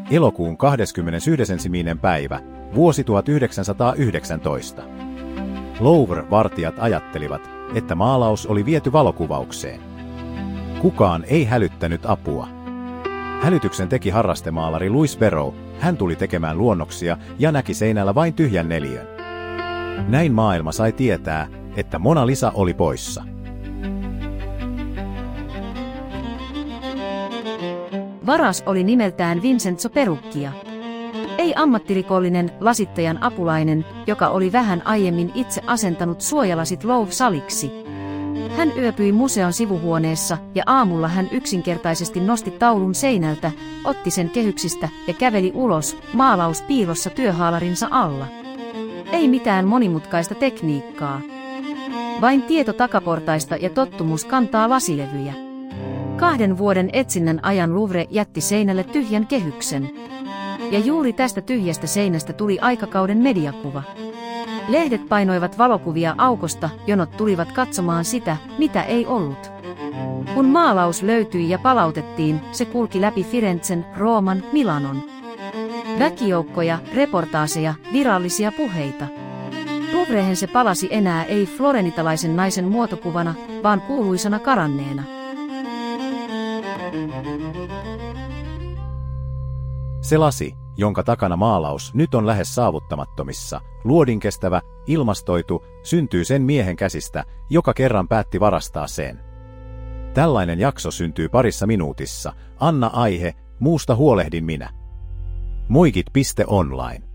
Elokuun 21. päivä, vuosi 1919. Louvre-vartijat ajattelivat, että maalaus oli viety valokuvaukseen. Kukaan ei hälyttänyt apua. Hälytyksen teki harrastemaalari Louis Barrault. Hän tuli tekemään luonnoksia ja näki seinällä vain tyhjän neliön. Näin maailma sai tietää, että Mona Lisa oli poissa. Varas oli nimeltään Vincenzo Perucchia. Ei ammattirikollinen, lasittajan apulainen, joka oli vähän aiemmin itse asentanut suojalasit Louvre-saliksi. Hän yöpyi museon sivuhuoneessa ja aamulla hän yksinkertaisesti nosti taulun seinältä, otti sen kehyksistä ja käveli ulos, maalaus piilossa työhaalarinsa alla. Ei mitään monimutkaista tekniikkaa. Vain tieto takaportaista ja tottumus kantaa lasilevyjä. 2 vuoden etsinnän ajan Louvre jätti seinälle tyhjän kehyksen. Ja juuri tästä tyhjästä seinästä tuli aikakauden mediakuva. Lehdet painoivat valokuvia aukosta, jonot tulivat katsomaan sitä, mitä ei ollut. Kun maalaus löytyi ja palautettiin, se kulki läpi Firenzen, Rooman, Milanon. Väkijoukkoja, reportaaseja, virallisia puheita. Louvrehen se palasi enää ei florenitalaisen naisen muotokuvana, vaan kuuluisana karanneena. Se lasi, jonka takana maalaus nyt on lähes saavuttamattomissa, luodinkestävä, ilmastoitu, syntyy sen miehen käsistä, joka kerran päätti varastaa sen. Tällainen jakso syntyy parissa minuutissa. Anna aihe, muusta huolehdin minä. Moikit.online